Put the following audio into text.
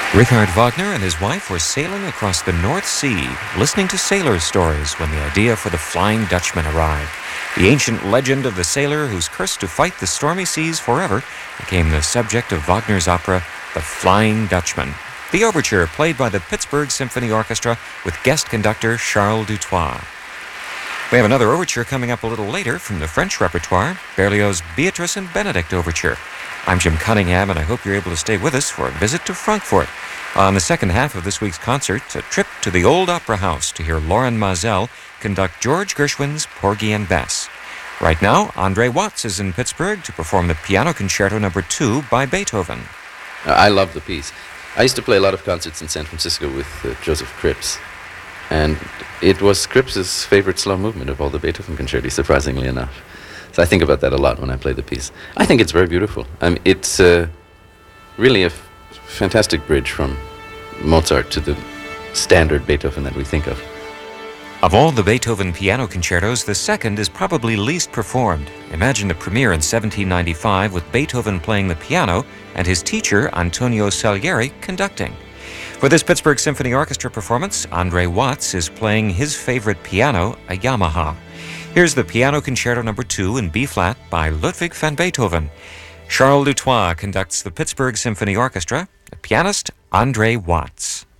Richard Wagner and his wife were sailing across the North Sea, listening to sailors' stories when the idea for the Flying Dutchman arrived. The ancient legend of the sailor who's cursed to fight the stormy seas forever became the subject of Wagner's opera, The Flying Dutchman. The overture played by the Pittsburgh Symphony Orchestra with guest conductor Charles Dutoit. We have another overture coming up a little later from the French repertoire, Berlioz's Beatrice and Benedict Overture. I'm Jim Cunningham, and I hope you're able to stay with us for a visit to Frankfurt. On the second half of this week's concert, a trip to the Old Opera House to hear Lauren Mazel conduct George Gershwin's Porgy and Bess. Right now, Andre Watts is in Pittsburgh to perform the Piano Concerto No. 2 by Beethoven. I love the piece. I used to play a lot of concerts in San Francisco with Joseph Cripps, and it was Cripps's favorite slow movement of all the Beethoven concerti, surprisingly enough. So I think about that a lot when I play the piece. I think it's very beautiful. It's really a fantastic bridge from Mozart to the standard Beethoven that we think of. Of all the Beethoven piano concertos, the second is probably least performed. Imagine the premiere in 1795 with Beethoven playing the piano and his teacher, Antonio Salieri, conducting. For this Pittsburgh Symphony Orchestra performance, Andre Watts is playing his favorite piano, a Yamaha. Here's the Piano Concerto No. 2 in B-flat by Ludwig van Beethoven. Charles Dutoit conducts the Pittsburgh Symphony Orchestra, the pianist Andre Watts.